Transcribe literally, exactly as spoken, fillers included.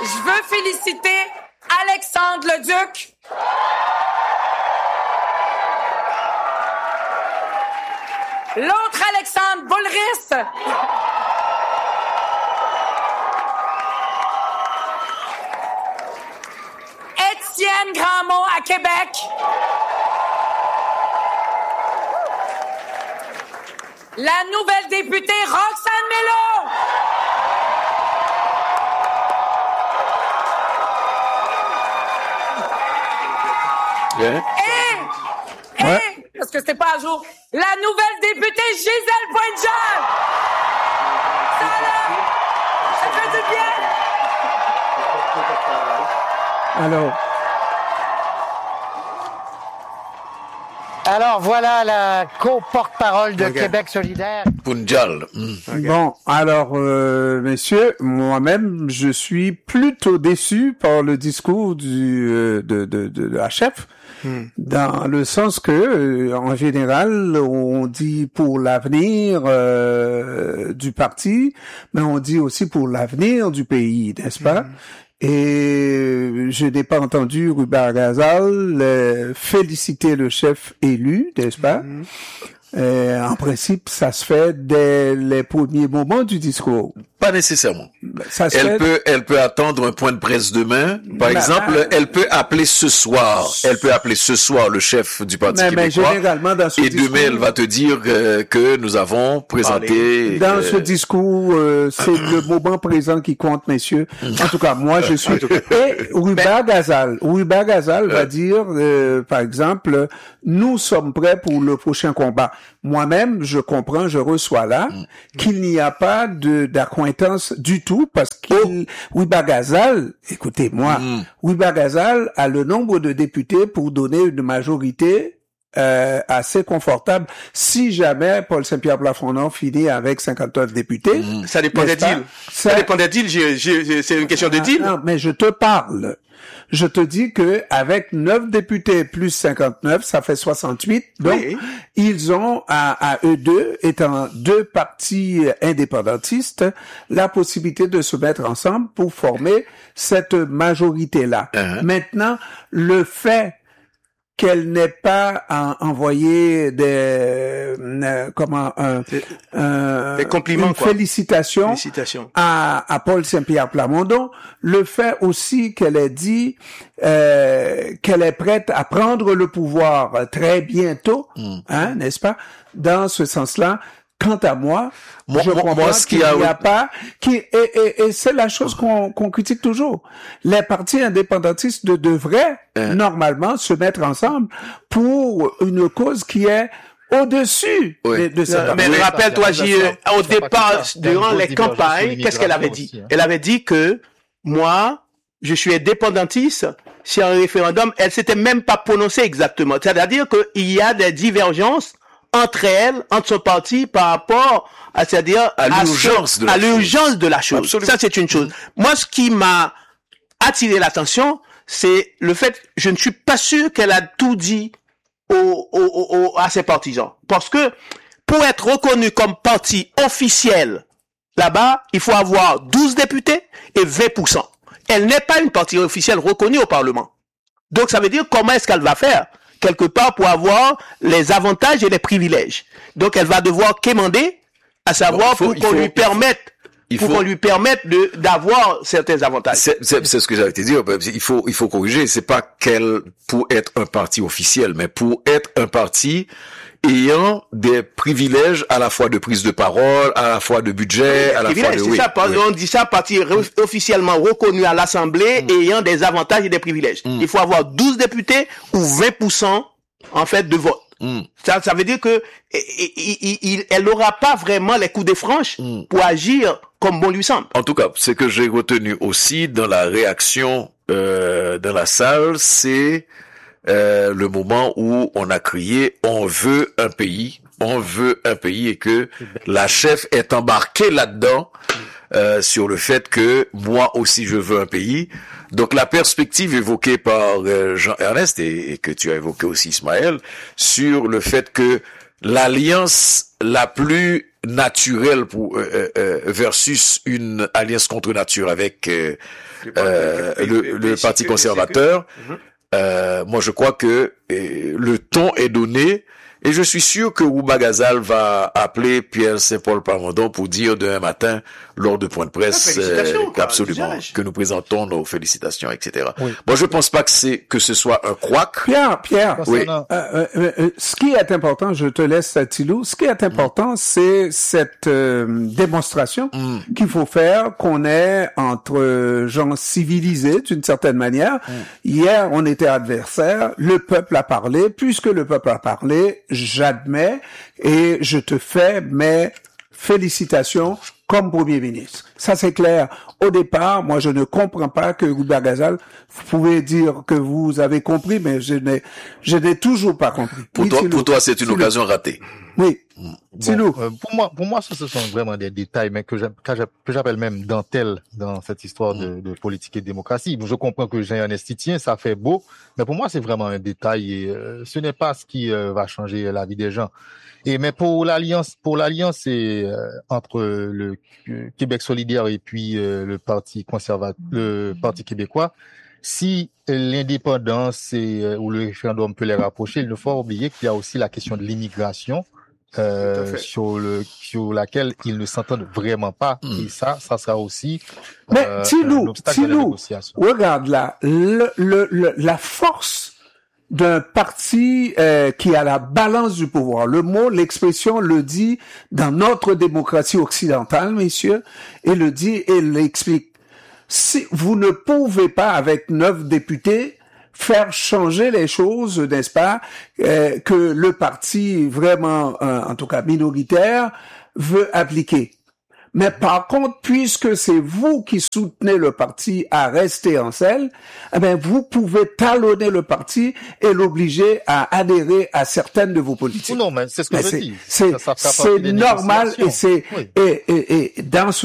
Je veux féliciter Alexandre Leduc. L'autre Alexandre Boulris. Étienne Grandmont à Québec. La nouvelle députée Roxane Melo. Yeah. Et, et, ouais. parce que c'était pas à jour, la nouvelle députée Gisèle Pointe-Jean. Ça, là, ça fait du bien. Alors. Alors, voilà la co-porte-parole de okay. Québec solidaire. Punjal. Mm. Okay. Bon, alors, euh, messieurs, moi-même, je suis plutôt déçu par le discours du euh, de, de, de, de la chef, mm. dans le sens que, euh, en général, on dit pour l'avenir euh, du parti, mais on dit aussi pour l'avenir du pays, n'est-ce pas? Mm. Et je n'ai pas entendu Ruba Ghazal euh, féliciter le chef élu, n'est-ce pas? Mm-hmm. Euh, en principe, ça se fait dès les premiers moments du discours. Pas nécessairement. Ça se elle fait... peut, elle peut attendre un point de presse demain. Par mais, exemple, euh, elle peut appeler ce soir. Elle peut appeler ce soir le chef du Parti mais, québécois. Mais généralement, dans ce et discours, demain, elle va te dire euh, que nous avons présenté. Dans euh... ce discours, euh, c'est le moment présent qui compte, messieurs. En tout cas, moi, je suis. Et Ruba Ghazal, Ruba Ghazal va dire, euh, par exemple, nous sommes prêts pour le prochain combat. Moi-même, je comprends, je reçois là mm. qu'il n'y a pas de d'accointance du tout parce qu'il Ruba Ghazal, écoutez-moi, mm. Ruba Ghazal a le nombre de députés pour donner une majorité euh, assez confortable si jamais Paul Saint-Pierre Plamondon finit avec cinquante-neuf députés. Mm. Ça dépend des deals. Ça... ça dépend des deals, j'ai, j'ai, c'est une question de deal. Non, mais je te parle. Je te dis que avec neuf députés plus cinquante-neuf, ça fait soixante-huit. Donc, oui. Ils ont à, à eux deux, étant deux partis indépendantistes, la possibilité de se mettre ensemble pour former cette majorité-là. Uh-huh. Maintenant, le fait qu'elle n'ait pas en, envoyé des euh, comment un, un des compliments, une quoi. Félicitation Félicitations à, à Paul Saint-Pierre Plamondon, le fait aussi qu'elle ait dit euh, qu'elle est prête à prendre le pouvoir très bientôt, mmh. hein, n'est-ce pas? Dans ce sens-là. Quant à moi, moi je comprends moi, ce qu'il n'y a, a pas, qui et, et, et c'est la chose qu'on, qu'on critique toujours. Les partis indépendantistes de, devraient euh. normalement se mettre ensemble pour une cause qui est au-dessus oui. de, de cette. Euh, mais oui. rappelle-toi, J, au départ, durant les campagnes, qu'est-ce qu'elle avait dit? Elle avait dit que moi, je suis indépendantiste. Si un référendum, elle s'était même pas prononcée exactement. C'est-à-dire qu'il y a des divergences entre elle, entre son parti, par rapport à, c'est-à-dire à l'urgence, à, à l'urgence de la chose. Absolument. Ça, c'est une chose. Moi, ce qui m'a attiré l'attention, c'est le fait, je ne suis pas sûr qu'elle a tout dit au, au, au, à ses partisans. Parce que, pour être reconnu comme parti officiel, là-bas, il faut avoir douze députés et vingt pour cent. Elle n'est pas une partie officielle reconnue au Parlement. Donc, ça veut dire comment est-ce qu'elle va faire? Quelque part pour avoir les avantages et les privilèges. Donc, elle va devoir quémander, à savoir bon, faut, pour qu'on faut, lui permette, il pour faut, qu'on lui permette de, d'avoir certains avantages. C'est, c'est, c'est ce que j'allais te dire. Il faut, il faut corriger. C'est pas qu'elle, pour être un parti officiel, mais pour être un parti ayant des privilèges à la fois de prise de parole, à la fois de budget, à la fois de... C'est oui, ça, oui. On dit ça, parti re- officiellement reconnu à l'Assemblée mm. ayant des avantages et des privilèges. Mm. Il faut avoir douze députés ou vingt pour cent, en fait, de vote. Mm. Ça, ça veut dire que il, il, il, elle n'aura pas vraiment les coups de franche mm. pour agir comme bon lui semble. En tout cas, ce que j'ai retenu aussi dans la réaction euh, dans la salle, c'est Euh, le moment où on a crié « On veut un pays ». On veut un pays et que la chef est embarquée là-dedans euh, sur le fait que moi aussi je veux un pays. Donc la perspective évoquée par euh, Jean-Ernest et, et que tu as évoqué aussi Ismaël sur le fait que l'alliance la plus naturelle pour euh, euh, versus une alliance contre nature avec euh, euh, le, le Parti conservateur. Euh, moi, je crois que euh, le ton est donné. Et je suis sûr que Rouba Gazal va appeler Pierre Saint-Paul Plamondon pour dire demain matin, lors de point de presse, euh, absolument, que nous présentons nos félicitations, et cetera. Oui. Bon, je pense pas que c'est que ce soit un couac. Pierre, Pierre, oui. Euh, euh, euh, ce qui est important, je te laisse, Tilou, ce qui est important, mm. c'est cette euh, démonstration mm. qu'il faut faire, qu'on est entre gens civilisés, d'une certaine manière. Mm. Hier, on était adversaires, le peuple a parlé, puisque le peuple a parlé, j'admets et je te fais mes félicitations comme Premier ministre. Ça, c'est clair. Au départ, moi, je ne comprends pas que Rouba Gazal, vous pouvez dire que vous avez compris, mais je n'ai, je n'ai toujours pas compris. Pour oui, toi, pour toi, c'est une Silou. occasion ratée. Oui. Bon, euh, pour moi, pour moi, ce, ce sont vraiment des détails, mais que j'appelle même dentelle dans cette histoire de, de politique et de démocratie. Je comprends que j'ai un esthétien, ça fait beau, mais pour moi, c'est vraiment un détail et euh, ce n'est pas ce qui euh, va changer la vie des gens. Et mais pour l'alliance, pour l'alliance euh, entre le euh, Québec solidaire et puis euh, le Parti conservateur, le Parti québécois, si l'indépendance et, euh, ou le référendum peut les rapprocher, il ne faut pas oublier qu'il y a aussi la question de l'immigration. Euh, sur le sur laquelle ils ne s'entendent vraiment pas mmh. et ça ça sera aussi mais euh, Tilou, un obstacle Tilou, de la négociation. Regarde là le, le, le la force d'un parti euh, qui a la balance du pouvoir. Le mot, l'expression le dit dans notre démocratie occidentale, messieurs, et le dit et l'explique. Si vous ne pouvez pas avec neuf députés faire changer les choses, n'est-ce pas, euh, que le parti vraiment, euh, en tout cas minoritaire, veut appliquer. Mais par contre, puisque c'est vous qui soutenez le parti à rester en selle, eh bien, vous pouvez talonner le parti et l'obliger à adhérer à certaines de vos politiques. Non, mais c'est ce que mais je c'est, dis. C'est, ça, ça c'est normal et c'est, oui. et, et, et dans ce